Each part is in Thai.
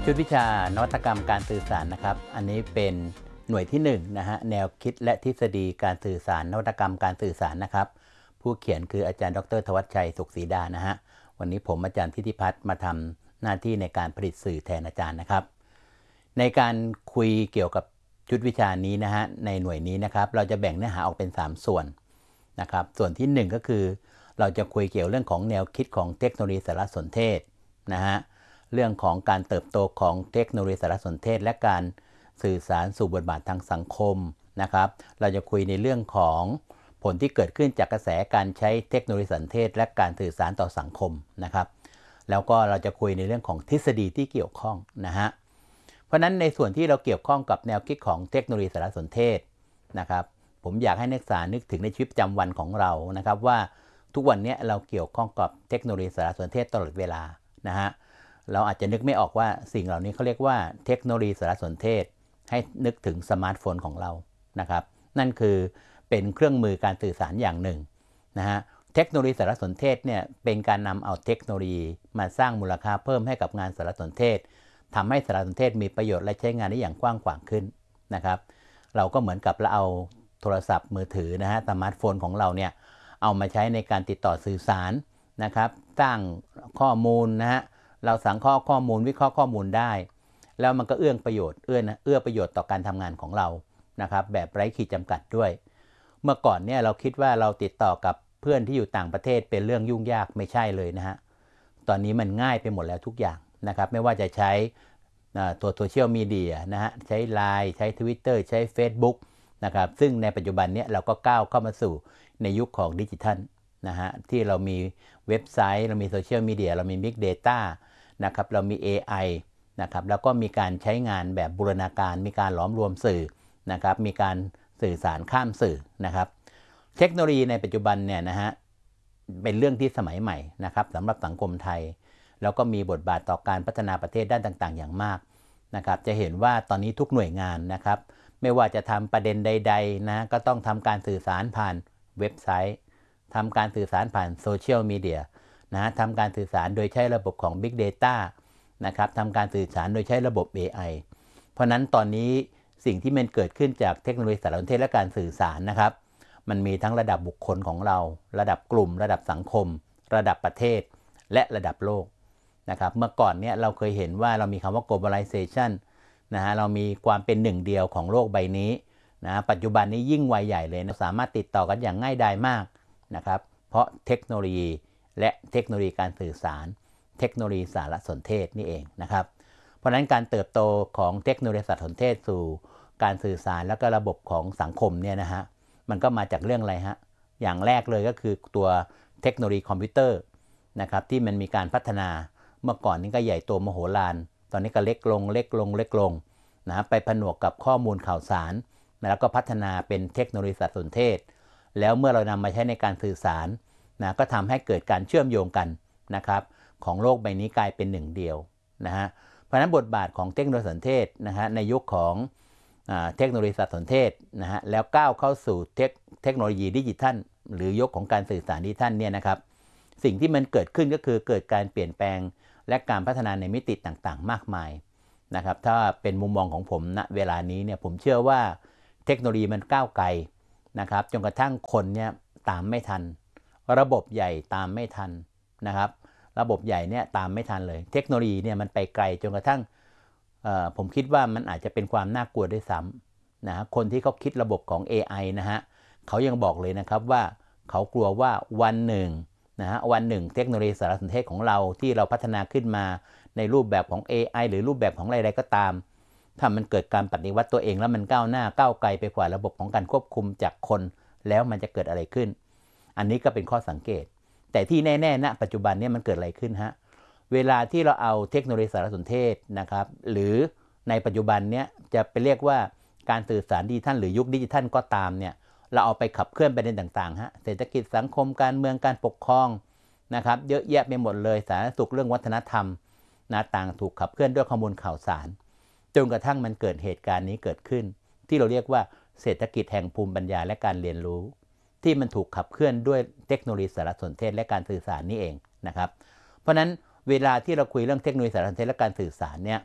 ชุดวิชานวัตกรรมการสื่อสารนะครับอันนี้เป็นหน่วยที่1นะฮะแนวคิดและทฤษฎีการสื่อสารนวัตกรรมการสื่อสารนะครับผู้เขียนคืออาจารย์ดร.ธวัชชัยสุขศรีดานะฮะวันนี้ผมอาจารย์ทิติพัฒน์มาทำหน้าที่ในการผลิตสื่อแทนอาจารย์นะครับในการคุยเกี่ยวกับชุดวิชานี้นะฮะในหน่วยนี้นะครับเราจะแบ่งเนื้อหาออกเป็น3ส่วนนะครับส่วนที่1ก็คือเราจะคุยเกี่ยวเรื่องของแนวคิดของเทคโนโลยีสารสนเทศนะฮะเรื่องของการเติบโตของเทคโนโลยีสารสนเทศและการสื่อสารสู่บทบาททางสังคมนะครับเราจะคุยในเรื่องของผลที่เกิดขึ้นจากกระแสการใช้เทคโนโลยีสารสนเทศและการสื่อสารต่อสังคมนะครับแล้วก็เราจะคุยในเรื่องของทฤษฎีที่เกี่ยวข้องนะฮะเพราะนั้นในส่วนที่เราเกี่ยวข้องกับแนวคิดของเทคโนโลยีสารสนเทศนะครับผมอยากให้นักศึกษานึกถึงในชีวิตประจำวันของเรานะครับว่าทุกวันนี้เราเกี่ยวข้องกับเทคโนโลยีสารสนเทศตลอดเวลานะฮะเราอาจจะนึกไม่ออกว่าสิ่งเหล่านี้เขาเรียกว่าเทคโนโลยีสารสนเทศให้นึกถึงสมาร์ทโฟนของเรานะครับนั่นคือเป็นเครื่องมือการสื่อสารอย่างหนึ่งนะฮะเทคโนโลยีสารสนเทศเนี่ยเป็นการนำเอาเทคโนโลยีมาสร้างมูลค่าเพิ่มให้กับงานสารสนเทศทำให้สารสนเทศมีประโยชน์และใช้งานได้อย่างกว้างขวางขึ้นนะครับเราก็เหมือนกับเราเอาโทรศัพท์มือถือนะฮะสมาร์ทโฟนของเราเนี่ยเอามาใช้ในการติดต่อสื่อสารนะครับสร้างข้อมูลนะฮะเราสังเคราะห์ข้อมูลวิเคราะห์ข้อมูลได้แล้วมันก็เอื้อประโยชน์ประโยชน์ต่อการทำงานของเรานะครับแบบไร้ขีดจำกัดด้วยเมื่อก่อนเนี่ยเราคิดว่าเราติดต่อกับเพื่อนที่อยู่ต่างประเทศเป็นเรื่องยุ่งยากไม่ใช่เลยนะฮะตอนนี้มันง่ายไปหมดแล้วทุกอย่างนะครับไม่ว่าจะใช้ตัวโซเชียลมีเดียนะฮะใช้ LINE ใช้ Twitter ใช้ Facebook นะครับซึ่งในปัจจุบันนี้เราก็ก้าวเข้ามาสู่ในยุคของดิจิทัลนะฮะที่เรามีเว็บไซต์เรามีโซเชียลมีเดียเรามี Big Data นะครับเรามี AI นะครับแล้วก็มีการใช้งานแบบบูรณาการมีการหลอมรวมสื่อนะครับมีการสื่อสารข้ามสื่อนะครับเทคโนโลยีในปัจจุบันเนี่ยนะฮะเป็นเรื่องที่สมัยใหม่นะครับสำหรับสังคมไทยแล้วก็มีบทบาทต่อการพัฒนาประเทศด้านต่างๆอย่างมากนะครับจะเห็นว่าตอนนี้ทุกหน่วยงานนะครับไม่ว่าจะทำประเด็นใดๆนะก็ต้องทำการสื่อสารผ่านเว็บไซต์ทำการสื่อสารผ่านโซเชียลมีเดียนะทำการสื่อสารโดยใช้ระบบของ Big Data นะครับทำการสื่อสารโดยใช้ระบบ AI เพราะนั้นตอนนี้สิ่งที่มันเกิดขึ้นจากเทคโนโลยีสารสนเทศและการสื่อสารนะครับมันมีทั้งระดับบุคคลของเราระดับกลุ่มระดับสังคมระดับประเทศและระดับโลกนะครับเมื่อก่อนเนี่ยเราเคยเห็นว่าเรามีคำว่า globalization นะฮะเรามีความเป็นหนึ่งเดียวของโลกใบนี้นะปัจจุบันนี้ยิ่งไวใหญ่เลยนะสามารถติดต่อกันอย่างง่ายดายมากนะครับเพราะเทคโนโลยีและเทคโนโลยีการสื่อสารเทคโนโลยีสารสนเทศนี่เองนะครับเพราะฉะนั้นการเติบโตของเทคโนโลยีสารสนเทศสู่การสื่อสารแล้วก็ระบบของสังคมเนี่ยนะฮะมันก็มาจากเรื่องอะไรฮะอย่างแรกเลยก็คือตัวเทคโนโลยีคอมพิวเตอร์นะครับที่มันมีการพัฒนาเมื่อก่อนนี้ก็ใหญ่โตมโหฬารตอนนี้ก็เล็กลงนะไปผนวกกับข้อมูลข่าวสารแล้วก็พัฒนาเป็นเทคโนโลยีสารสนเทศแล้วเมื่อเรานำมาใช้ในการสื่อสารนะก็ทำให้เกิดการเชื่อมโยงกันนะครับของโลกใบนี้กลายเป็นหนึ่งเดียวนะฮะเพราะฉะนั้นบทบาทของเทคโนโลยีสารสนเทศนะฮะในยุคของเทคโนโลยีสารสนเทศนะฮะแล้วก้าวเข้าสู่เทคโนโลยีดิจิทัลหรือยุคของการสื่อสารดิจิทัลเนี่ยนะครับสิ่งที่มันเกิดขึ้นก็คือเกิดการเปลี่ยนแปลงและการพัฒนาในมิติต่างๆมากมายนะครับถ้าเป็นมุมมองของผมณเวลานี้เนี่ยผมเชื่อว่าเทคโนโลยีมันก้าวไกลนะครับจนกระทั่งคนเนี่ยตามไม่ทันระบบใหญ่ตามไม่ทันนะครับระบบใหญ่เนี่ยตามไม่ทันเลยเทคโนโลยีเนี่ยมันไปไกลจนกระทั่งผมคิดว่ามันอาจจะเป็นความน่ากลัวด้วยซ้ำนะคนที่เขาคิดระบบของ AI นะฮะเขายังบอกเลยนะครับว่าเขากลัวว่าวันหนึ่งนะฮะวันหนึ่งเทคโนโลยีสารสนเทศของเราที่เราพัฒนาขึ้นมาในรูปแบบของ AI หรือรูปแบบของอะไรๆก็ตามถ้ามันเกิดการปฏิวัติตัวเองแล้วมันก้าวหน้าก้าวไกลไปกว่าระบบของการควบคุมจากคนแล้วมันจะเกิดอะไรขึ้นอันนี้ก็เป็นข้อสังเกตแต่ที่แน่ๆณปัจจุบันนี้มันเกิดอะไรขึ้นฮะเวลาที่เราเอาเทคโนโลยีสารสนเทศนะครับหรือในปัจจุบันนี้จะไปเรียกว่าการสื่อสารดิจิทัลหรือยุคดิจิทัลก็ตามเนี่ยเราเอาไปขับเคลื่อนประเด็นต่างๆฮะเศรษฐกิจสังคมการเมืองการปกครองนะครับเยอะแยะไปหมดเลยสาธารณสุขเรื่องวัฒนธรรมต่างถูกขับเคลื่อนด้วยข้อมูลข่าวสารจนกระทั่งมันเกิดเหตุการณ์นี้เกิดขึ้นที่เราเรียกว่าเศรษฐกิจแห่งภูมิปัญญาและการเรียนรู้ที่มันถูกขับเคลื่อนด้วยเทคโนโลยีสารสนเทศและการสื่อสารนี่เองนะครับเพราะนั้นเวลาที่เราคุยเรื่องเทคโนโลยีสารสนเทศและการสื่อสารเนี่ย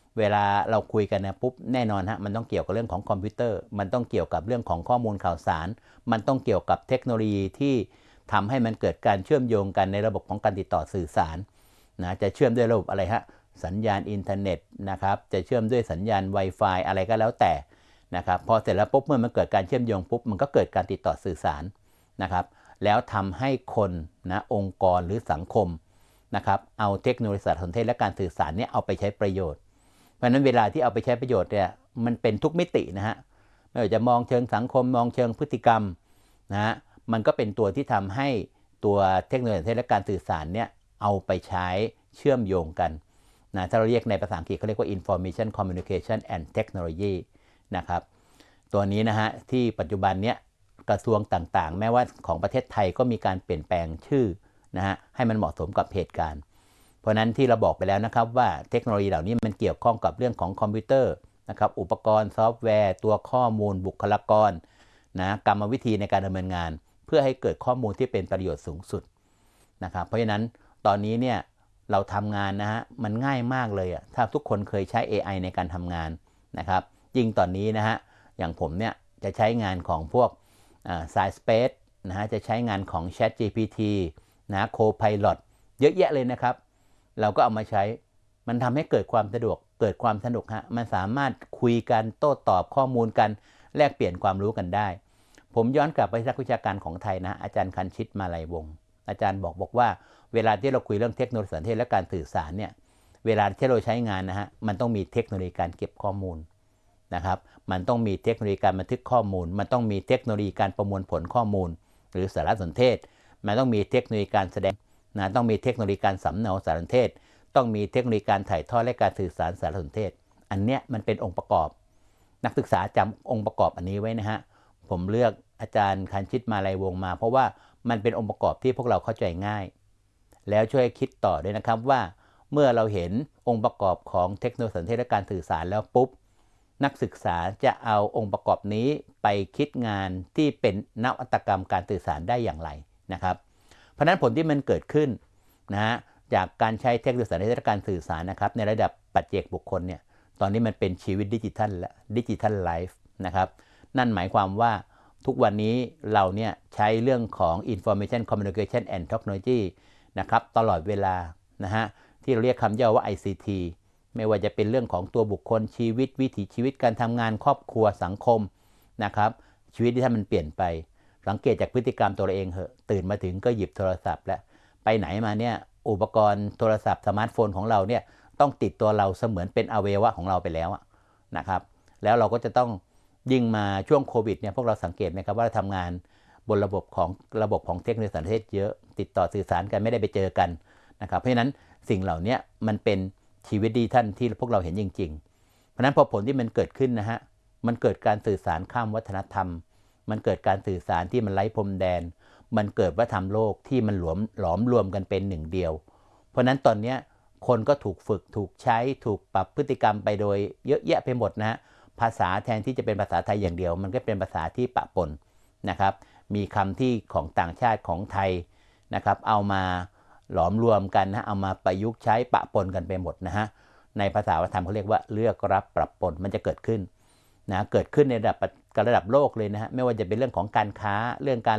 เวลาเราคุยกันนะปุ๊บแน่นอนฮะมันต้องเกี่ยวกับเรื่องของคอมพิวเตอร์มันต้องเกี่ยวกับเรื่องของข้อมูลข่าวสารมันต้องเกี่ยวกับเทคโนโลยีที่ทำให้มันเกิดการเชื่อมโยงกันในระบบของการติดต่อสื่อสารนะจะเชื่อมด้วยระบบอะไรฮะสัญญาณอินเทอร์เน็ตนะครับจะเชื่อมด้วยสัญญาณ Wi-Fi อะไรก็แล้วแต่นะครับพอเสร็จแล้วปุ๊บเมื่อมันเกิดการเชื่อมโยงปุ๊บมันก็เกิดการติดต่อสื่อสารนะครับแล้วทำให้คนนะองค์กรหรือสังคมนะครับเอาเทคโนโลยีสารสนเทศและการสื่อสารเนี่ยเอาไปใช้ประโยชน์เพราะฉะนั้นเวลาที่เอาไปใช้ประโยชน์เนี่ยมันเป็นทุกมิตินะฮะไม่ว่าจะมองเชิงสังคมมองเชิงพฤติกรรมนะฮะมันก็เป็นตัวที่ทำให้ตัวเทคโนโลยีและการสื่อสารเนี่ยเอาไปใช้เชื่อมโยงกันนะถ้าเราเรียกในภาษาอังกฤษเขาเรียกว่า information communication and technology นะครับตัวนี้นะฮะที่ปัจจุบันเนี้ยกระทรวงต่างๆแม้ว่าของประเทศไทยก็มีการเปลี่ยนแปลงชื่อนะฮะให้มันเหมาะสมกับเหตุการณ์เพราะนั้นที่เราบอกไปแล้วนะครับว่าเทคโนโลยีเหล่านี้มันเกี่ยวข้องกับเรื่องของคอมพิวเตอร์นะครับอุปกรณ์ซอฟต์แวร์ตัวข้อมูลบุคลากรนะกรรมวิธีในการดำเนินงานเพื่อให้เกิดข้อมูลที่เป็นประโยชน์สูงสุดนะครับเพราะฉะนั้นตอนนี้เนี่ยเราทำงานนะฮะมันง่ายมากเลยอะถ้าทุกคนเคยใช้ AI ในการทำงานนะครับยิ่งตอนนี้นะฮะอย่างผมเนี่ยจะใช้งานของพวกScilespace นะฮะจะใช้งานของ ChatGPT นะ Copilot เยอะแยะเลยนะครับเราก็เอามาใช้มันทำให้เกิดความสะดวกเกิดความสนุกฮะมันสามารถคุยกันโต้ตอบข้อมูลกันแลกเปลี่ยนความรู้กันได้ผมย้อนกลับไปนักวิชาการของไทยนะอาจารย์คันชิตมาลัยวงศ์อาจารย์บอกว่าเวลาที่เราคุยเรื่องเทคโนโลยีสารสนเทศและการสื่อสารเนี่ยเวลาที่เราใช้งานนะฮะมันต้องมีเทคโนโลยีการเก็บข้อมูลนะครับมันต้องมีเทคโนโลยีการบันทึกข้อมูลมันต้องมีเทคโนโลยีการประมวลผลข้อมูลหรือสารสนเทศมันต้องมีเทคโนโลยีการแสดงนะต้องมีเทคโนโลยีการสำเนาสารสนเทศต้องมีเทคโนโลยีการถ่ายทอดและการสื่อสารสารสนเทศอันเนี้ยมันเป็นองค์ประกอบนักศึกษาจำองค์ประกอบอันนี้ไว้นะฮะผมเลือกอาจารย์คันชิตมาลัยวงศ์มาเพราะว่ามันเป็นองค์ประกอบที่พวกเราเข้าใจง่ายแล้วช่วยคิดต่อด้วยนะครับว่าเมื่อเราเห็นองค์ประกอบของเทคโนโลยีสารสนเทศและการสื่อสารแล้วปุ๊บนักศึกษาจะเอาองค์ประกอบนี้ไปคิดงานที่เป็นนวัตกรรมการสื่อสารได้อย่างไรนะครับเพราะนั้นผลที่มันเกิดขึ้นนะฮะจากการใช้เทคโนโลยีสารสนเทศและการสื่อสารนะครับในระดับปัจเจกบุคคลเนี่ยตอนนี้มันเป็นชีวิตดิจิทัลและดิจิทัลไลฟ์นะครับนั่นหมายความว่าทุกวันนี้เราเนี่ยใช้เรื่องของ information communication and technology นะครับตลอดเวลานะฮะที่เราเรียกคำย่อว่า ICT ไม่ว่าจะเป็นเรื่องของตัวบุคคลชีวิตวิถีชีวิตการทำงานครอบครัวสังคมนะครับชีวิตที่ถ้ามันเปลี่ยนไปสังเกตจากพฤติกรรมตัวเองเหอะตื่นมาถึงก็หยิบโทรศัพท์แล้วไปไหนมาเนี่ยอุปกรณ์โทรศัพท์สมาร์ทโฟนของเราเนี่ยต้องติดตัวเราเสมือนเป็นอวัยวะของเราไปแล้วนะครับแล้วเราก็จะต้องยิ่งมาช่วงโควิดเนี่ยพวกเราสังเกตไหมครับว่าเราทำงานบนระบบของเทคโนโลยีสารสนเทศเยอะติดต่อสื่อสารกันไม่ได้ไปเจอกันนะครับเพราะฉะนั้นสิ่งเหล่านี้มันเป็นชีวิตดิจิทัลที่พวกเราเห็นจริงๆเพราะฉะนั้นพอผลที่มันเกิดขึ้นนะฮะมันเกิดการสื่อสารข้ามวัฒนธรรมมันเกิดการสื่อสารที่มันไร้พรมแดนมันเกิดวัฒนธรรมโลกที่มันหลอมรวมกันเป็นหนึ่งเดียวเพราะนั้นตอนนี้คนก็ถูกฝึกถูกใช้ถูกปรับพฤติกรรมไปโดยเยอะแยะไปหมดนะฮะภาษาแทนที่จะเป็นภาษาไทยอย่างเดียวมันก็เป็นภาษาที่ปะปนนะครับมีคำที่ของต่างชาติของไทยนะครับเอามาหลอมรวมกันนะเอามาประยุกต์ใช้ปะปนกันไปหมดนะฮะในภาษาวัฒนธรรมเขาเรียกว่าเลือกรับปรับปนมันจะเกิดขึ้นนะเกิดขึ้นในระดับโลกเลยนะฮะไม่ว่าจะเป็นเรื่องของการค้าเรื่องการ